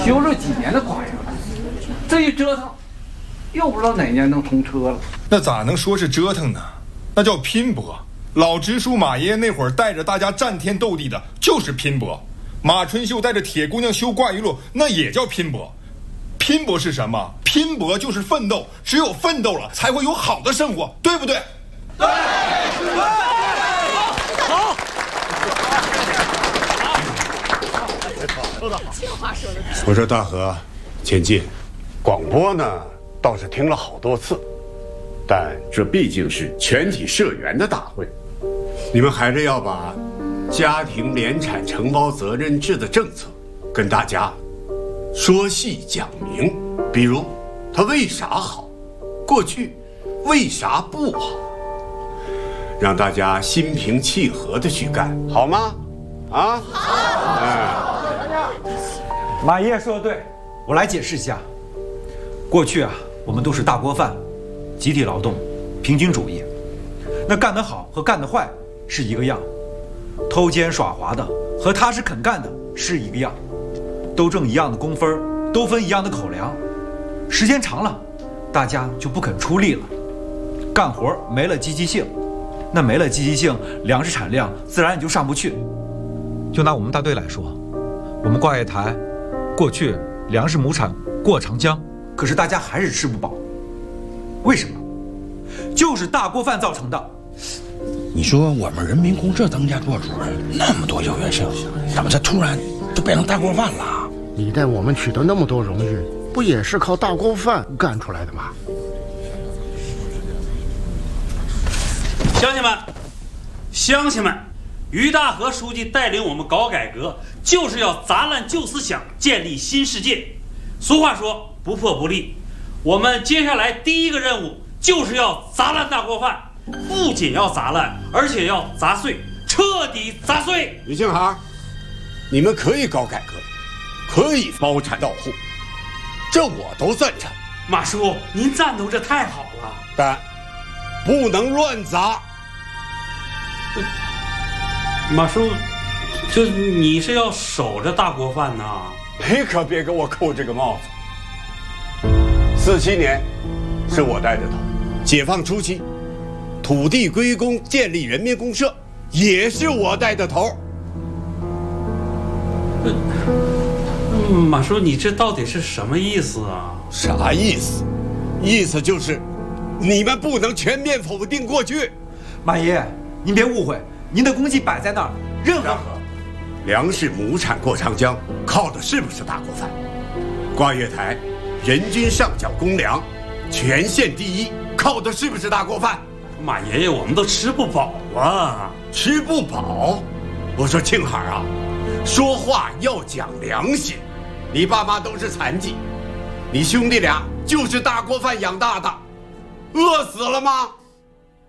修了几年的跨越了，这一折腾，又不知道哪年能通车了。 那咋能说是折腾呢？那叫拼搏。老直属马爷爷那会儿带着大家战天斗地的，就是拼搏。马春秀带着铁姑娘修挂一路，那也叫拼搏。拼搏是什么？拼搏就是奋斗，只有奋斗了，才会有好的生活，对不对？ 对。好。 这话说的。 我说大河，前进，广播呢倒是听了好多次，但这毕竟是全体社员的大会，你们还是要把家庭联产承包责任制的政策跟大家说细讲明，比如它为啥好，过去为啥不好，让大家心平气和的去干，好吗？啊，好。 马爷爷说的对，我来解释一下。过去啊，我们都是大锅饭，集体劳动，平均主义。那干得好和干得坏是一个样，偷奸耍滑的和踏实肯干的是一个样，都挣一样的工分，都分一样的口粮。时间长了，大家就不肯出力了，干活没了积极性，那没了积极性，粮食产量自然也就上不去。就拿我们大队来说，我们挂业台过去粮食亩产过长江，可是大家还是吃不饱，为什么？就是大锅饭造成的。 你说我们人民公社当家做主任那么多有缘性，怎么这突然就变成大锅饭了？ 你带我们取得那么多荣誉，不也是靠大锅饭干出来的吗？ 乡亲们，于大河书记带领我们搞改革，就是要砸烂旧思想，建立新世界。俗话说不破不立，我们接下来第一个任务就是要砸烂大锅饭，不仅要砸烂，而且要砸碎，彻底砸碎。 李庆海，你们可以搞改革，可以包产到户，这我都赞成。 马叔，您赞同这太好了， 但不能乱砸。 马叔，就你是要守着大锅饭呢？ 你可别给我扣这个帽子。47年是我带的头，解放初期土地归公建立人民公社也是我带的头。 马叔，你这到底是什么意思啊？ 啥意思？意思就是你们不能全面否定过去。 马爷爷，您别误会，您的功绩摆在那儿，任何粮食亩产过长江，靠的是不是大锅饭？挂月台，人均上缴公粮，全县第一，靠的是不是大锅饭？ 马爷爷，我们都吃不饱啊！ 吃不饱？我说庆海啊，说话要讲良心。你爸妈都是残疾，你兄弟俩就是大锅饭养大的，饿死了吗？